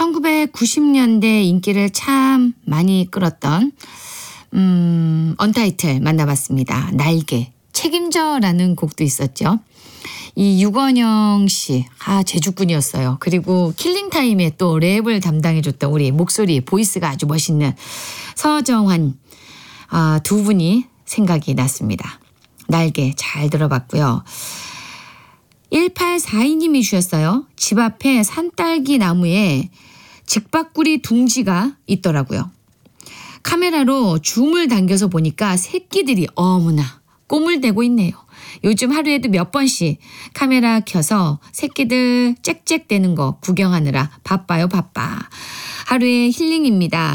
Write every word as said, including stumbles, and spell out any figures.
천구백구십 년대 인기를 참 많이 끌었던 음, 언타이틀 만나봤습니다. 날개, 책임져라는 곡도 있었죠. 이 유건영 씨, 아 제주꾼이었어요. 그리고 킬링타임에 또 랩을 담당해줬던 우리 목소리, 보이스가 아주 멋있는 서정환 아, 두 분이 생각이 났습니다. 날개 잘 들어봤고요. 일팔사이 님이 주셨어요. 집 앞에 산딸기 나무에 직박구리 둥지가 있더라고요. 카메라로 줌을 당겨서 보니까 새끼들이 어머나 꼬물대고 있네요. 요즘 하루에도 몇 번씩 카메라 켜서 새끼들 짹짹대는 거 구경하느라 바빠요 바빠. 하루의 힐링입니다.